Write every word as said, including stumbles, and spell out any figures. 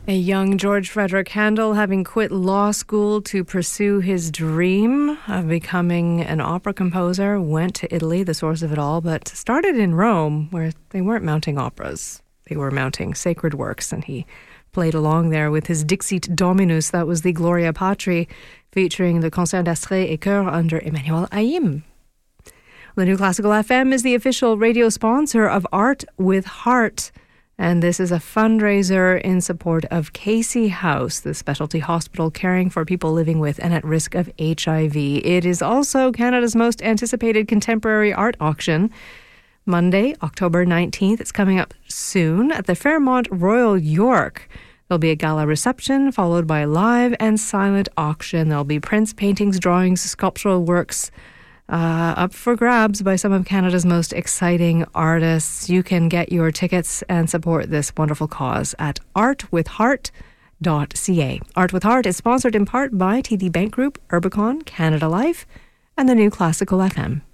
A young George Frederick Handel, having quit law school to pursue his dream of becoming an opera composer, went to Italy, the source of it all, but started in Rome, where they weren't mounting operas. They were mounting sacred works, and he played along there with his Dixit Dominus. That was the Gloria Patri, featuring the Concert d'Astre et Chœur under Emmanuel Haïm. The New Classical F M is the official radio sponsor of Art with Heart. And this is a fundraiser in support of Casey House, the specialty hospital caring for people living with and at risk of H I V. It is also Canada's most anticipated contemporary art auction. Monday, October nineteenth, it's coming up soon at the Fairmont Royal York. There'll be a gala reception followed by a live and silent auction. There'll be prints, paintings, drawings, sculptural works, Uh, up for grabs by some of Canada's most exciting artists. You can get your tickets and support this wonderful cause at art with heart dot c a. Art with Heart is sponsored in part by T D Bank Group, Urbicon, Canada Life, and the New Classical F M.